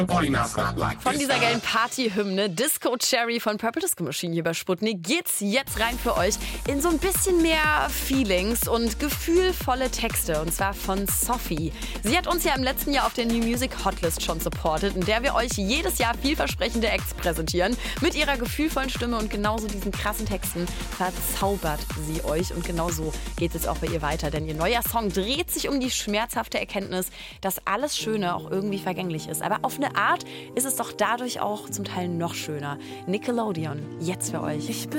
Von dieser geilen Partyhymne Disco Cherry von Purple Disco Machine hier bei Sputnik geht's jetzt rein für euch in so ein bisschen mehr Feelings und gefühlvolle Texte, und zwar von Sophie. Sie hat uns ja im letzten Jahr auf der New Music Hotlist schon supportet, in der wir euch jedes Jahr vielversprechende Acts präsentieren. Mit ihrer gefühlvollen Stimme und genauso diesen krassen Texten verzaubert sie euch, und genau so geht es auch bei ihr weiter, denn ihr neuer Song dreht sich um die schmerzhafte Erkenntnis, dass alles Schöne auch irgendwie vergänglich ist. Aber auf eine Art ist es doch dadurch auch zum Teil noch schöner. Nickelodeon, jetzt für euch.